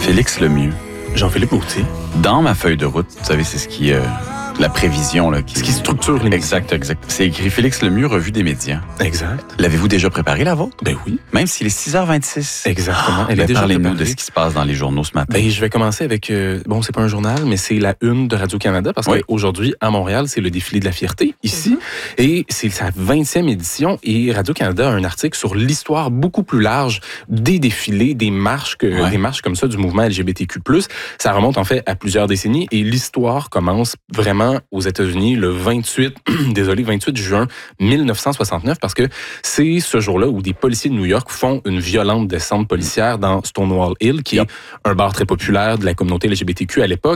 Félix Lemieux. Jean-Philippe Gauthier. Dans ma feuille de route, vous savez, c'est ce qui... la prévision, là. Ce qui structure l'émission. Exact. C'est écrit Félix Lemieux, revue des médias. Exact. L'avez-vous déjà préparé, la vôtre? Ben oui. Même s'il est 6h26. Exactement. Elle est déjà parlez-nous préparée. de ce qui se passe dans les journaux ce matin. Ben, je vais commencer avec, bon, c'est pas un journal, mais c'est la une de Radio-Canada, parce qu'aujourd'hui, à Montréal, c'est le défilé de la fierté, ici, et c'est sa 20e édition, et Radio-Canada a un article sur l'histoire beaucoup plus large des défilés, des marches comme ça du mouvement LGBTQ+. Ça remonte, en fait, à plusieurs décennies, et l'histoire commence vraiment aux États-Unis le 28 juin 1969, parce que c'est ce jour-là où des policiers de New York font une violente descente policière dans Stonewall Inn, qui est un bar très populaire de la communauté LGBTQ à l'époque.